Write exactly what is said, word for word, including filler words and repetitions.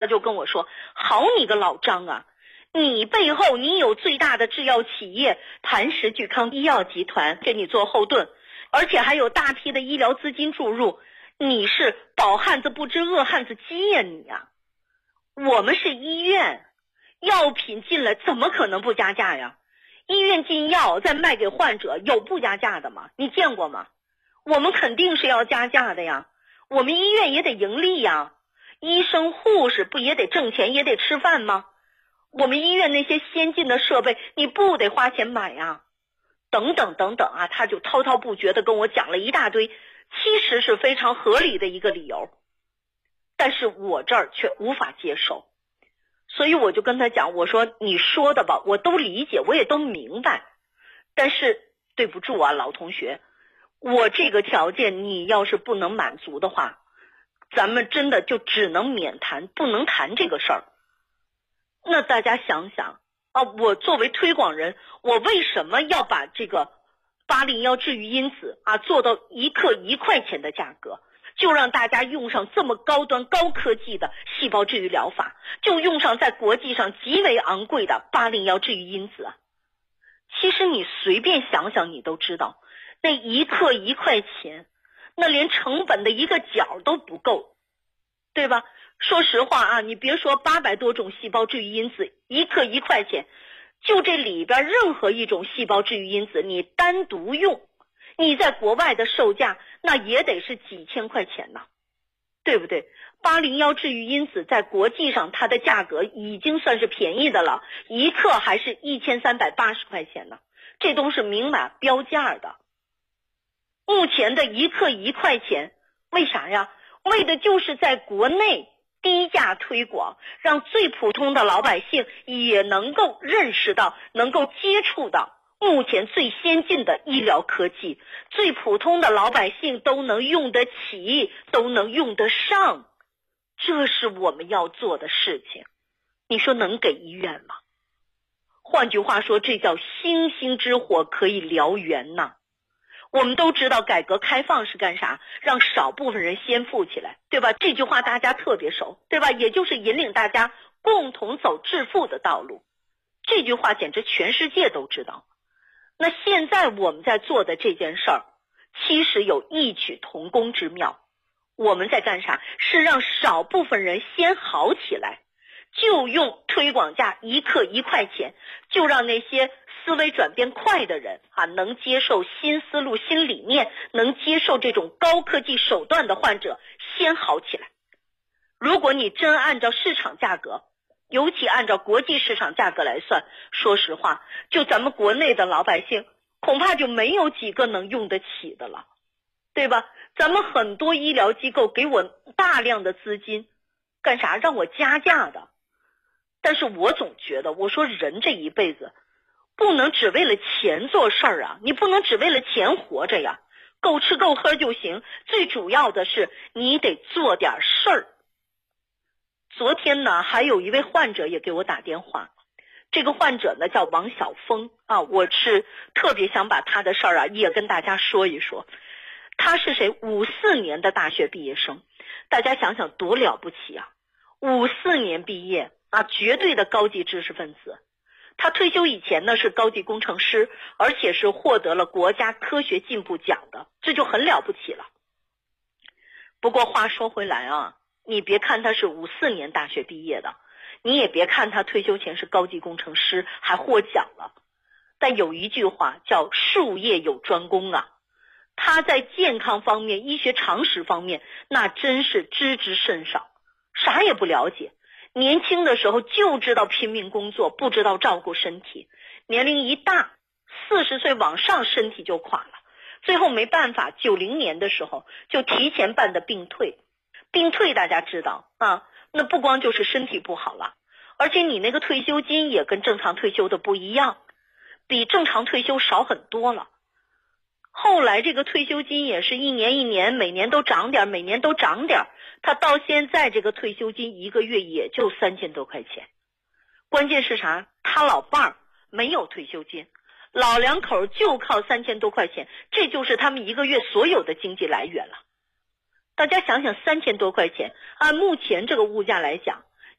就跟我说，好你个老张啊，你背后你有最大的制药企业谭氏聚康医药集团给你做后盾，而且还有大批的医疗资金注入，你是饱汉子不知饿汉子饥呀你呀！我们是医院，药品进来怎么可能不加价呀？医院进药再卖给患者，有不加价的吗？你见过吗？我们肯定是要加价的呀，我们医院也得盈利呀，医生护士不也得挣钱，也得吃饭吗？我们医院那些先进的设备你不得花钱买呀？等等等等啊，他就滔滔不绝地跟我讲了一大堆，其实是非常合理的一个理由，但是我这儿却无法接受。所以我就跟他讲，我说你说的吧，我都理解，我也都明白，但是对不住啊，老同学，我这个条件你要是不能满足的话，咱们真的就只能免谈，不能谈这个事儿。那大家想想啊，我作为推广人，我为什么要把这个八零幺治愈因子啊做到一克一块钱的价格，就让大家用上这么高端高科技的细胞治愈疗法，就用上在国际上极为昂贵的八零幺治愈因子啊。其实你随便想想你都知道，那一克一块钱，那连成本的一个角都不够，对吧？说实话啊，你别说八百多种细胞治愈因子，一克一块钱，就这里边任何一种细胞治愈因子你单独用，你在国外的售价那也得是几千块钱呢，对不对？八零幺治愈因子在国际上它的价格已经算是便宜的了，一克还是一千三百八十块钱呢，这都是明码标价的。目前的一克一块钱，为啥呀？为的就是在国内低价推广，让最普通的老百姓也能够认识到，能够接触到目前最先进的医疗科技，最普通的老百姓都能用得起，都能用得上，这是我们要做的事情。你说能给医院吗？换句话说，这叫星星之火可以燎原呐。我们都知道改革开放是干啥？让少部分人先富起来，对吧？这句话大家特别熟，对吧？也就是引领大家共同走致富的道路。这句话简直全世界都知道。那现在我们在做的这件事儿，其实有异曲同工之妙。我们在干啥？是让少部分人先好起来，就用推广价一克一块钱，就让那些思维转变快的人啊，能接受新思路新理念，能接受这种高科技手段的患者先好起来。如果你真按照市场价格，尤其按照国际市场价格来算，说实话，就咱们国内的老百姓恐怕就没有几个能用得起的了，对吧？咱们很多医疗机构给我大量的资金干啥？让我加价的。但是我总觉得，我说人这一辈子不能只为了钱做事儿啊，你不能只为了钱活着呀，够吃够喝就行，最主要的是你得做点事儿。昨天呢，还有一位患者也给我打电话，这个患者呢叫王晓峰啊，我是特别想把他的事儿啊也跟大家说一说。他是谁？五四年的大学毕业生，大家想想多了不起啊！五四年毕业啊，绝对的高级知识分子。他退休以前呢是高级工程师，而且是获得了国家科学进步奖的，这就很了不起了。不过话说回来啊，你别看他是五四年大学毕业的，你也别看他退休前是高级工程师还获奖了，但有一句话叫术业有专攻啊，他在健康方面医学常识方面那真是知之甚少，啥也不了解，年轻的时候就知道拼命工作，不知道照顾身体，年龄一大四十岁往上身体就垮了，最后没办法九零年的时候就提前办的病退。病退大家知道啊，那不光就是身体不好了，而且你那个退休金也跟正常退休的不一样，比正常退休少很多了。后来这个退休金也是一年一年，每年都涨点，每年都涨点，他到现在这个退休金一个月也就三千多块钱。关键是啥？他老伴儿没有退休金，老两口就靠三千多块钱，这就是他们一个月所有的经济来源了。大家想想，三千多块钱按目前这个物价来讲，